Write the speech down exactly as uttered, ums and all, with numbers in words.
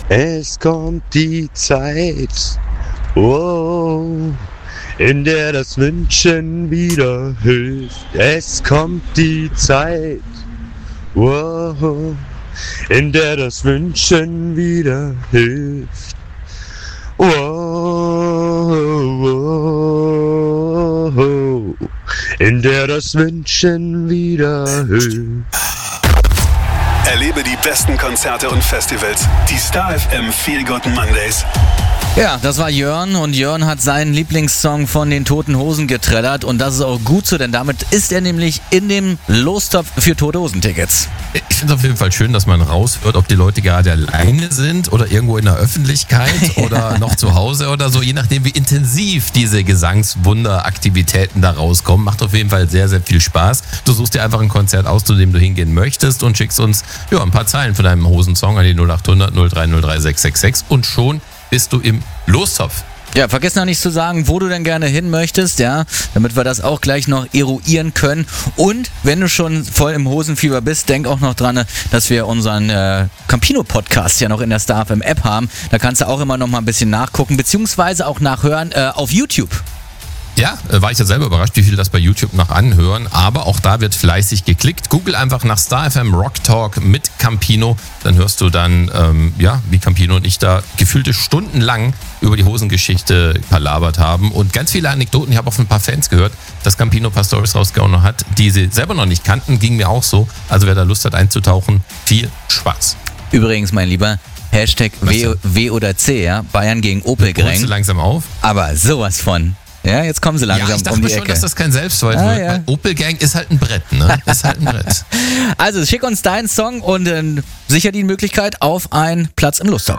Es kommt die Zeit, oh, in der das Wünschen wieder hilft. Es kommt die Zeit, oh, in der das Wünschen wieder hilft. Oh, oh, oh, in der das Wünschen wieder hilft. Erlebe die besten Konzerte und Festivals. Die Star F M Feel Good Mondays. Ja, das war Jörn und Jörn hat seinen Lieblingssong von den Toten Hosen getrellert und das ist auch gut so, denn damit ist er nämlich in dem Lostopf für Tote Hosen-Tickets. Ich finde es auf jeden Fall schön, dass man raushört, ob die Leute gerade alleine sind oder irgendwo in der Öffentlichkeit oder noch zu Hause oder so, je nachdem wie intensiv diese Gesangswunderaktivitäten da rauskommen. Macht auf jeden Fall sehr, sehr viel Spaß. Du suchst dir einfach ein Konzert aus, zu dem du hingehen möchtest und schickst uns ja, ein paar Zeilen von deinem Hosensong an die null acht hundert null drei null drei sechs sechs sechs und schon bist du im Lostopf. Ja, vergiss noch nicht zu sagen, wo du denn gerne hin möchtest, ja, damit wir das auch gleich noch eruieren können. Und wenn du schon voll im Hosenfieber bist, denk auch noch dran, dass wir unseren äh, Campino-Podcast ja noch in der Star F M App haben. Da kannst du auch immer noch mal ein bisschen nachgucken, beziehungsweise auch nachhören äh, auf YouTube. Ja, war ich ja selber überrascht, wie viele das bei YouTube noch anhören, aber auch da wird fleißig geklickt. Google einfach nach Star F M Rock Talk mit Campino, dann hörst du dann, ähm, ja, wie Campino und ich da gefühlte stundenlang über die Hosengeschichte palabert haben und ganz viele Anekdoten. Ich habe auch von ein paar Fans gehört, dass Campino ein paar Storys rausgehauen hat, die sie selber noch nicht kannten, ging mir auch so. Also wer da Lust hat einzutauchen, viel Spaß. Übrigens, mein Lieber, Hashtag W, w oder C, ja, Bayern gegen Opel-Gang. Holst du langsam auf? Aber sowas von. Ja, jetzt kommen sie langsam ja, ich dachte um die mir schon, Ecke. dass das kein Selbstläufer ah, wird. ja. Opel Gang ist halt ein Brett, ne? Ist halt ein Brett. Also schick uns deinen Song und äh, sicher die Möglichkeit auf einen Platz im Lostopf.